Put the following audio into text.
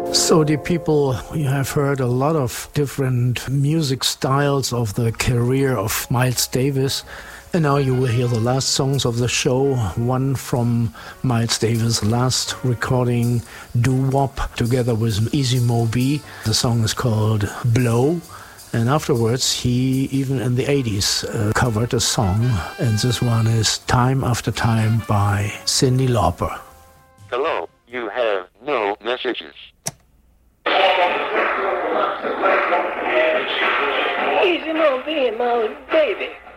So, dear people, you have heard a lot of different music styles of the career of Miles Davis. And now you will hear the last songs of the show, one from Miles Davis' last recording, Doo-Wop, together with Easy Mo Bee. The song is called Blow. And afterwards, he, even in the 80s, covered a song. And this one is Time After Time by Cyndi Lauper. Hello, you have no messages. Easy Mo Bee, my baby.